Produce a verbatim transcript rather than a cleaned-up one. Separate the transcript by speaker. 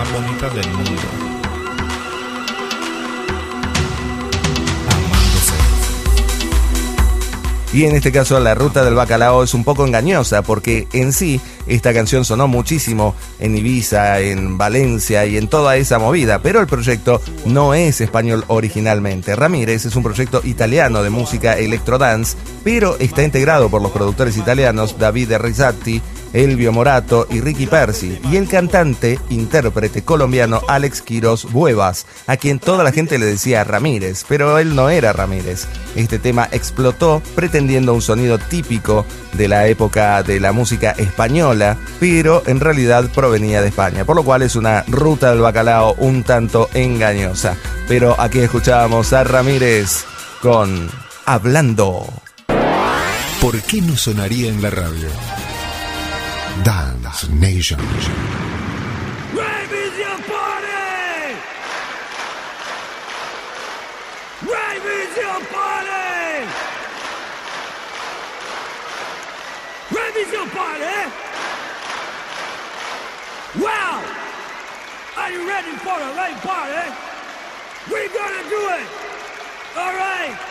Speaker 1: más bonita del mundo.
Speaker 2: Y en este caso la ruta del bacalao es un poco engañosa porque en sí esta canción sonó muchísimo en Ibiza, en Valencia y en toda esa movida, pero el proyecto no es español originalmente. Ramírez es un proyecto italiano de música electrodance, pero está integrado por los productores italianos David Rizzati, Elvio Morato y Ricky Percy, y el cantante, intérprete colombiano Alex Quiroz Buevas, a quien toda la gente le decía Ramírez, pero él no era Ramírez. Este tema explotó pretendiendo un sonido típico de la época de la música española, pero en realidad provenía de España, por lo cual es una ruta del bacalao un tanto engañosa. Pero aquí escuchábamos a Ramírez con Hablando.
Speaker 3: ¿Por qué no sonaría en la radio? Dance Nation.
Speaker 4: Rave is your party! Rave is your party! Rave is your party! Wow! Are you ready for a rave party? We're gonna do it! All right!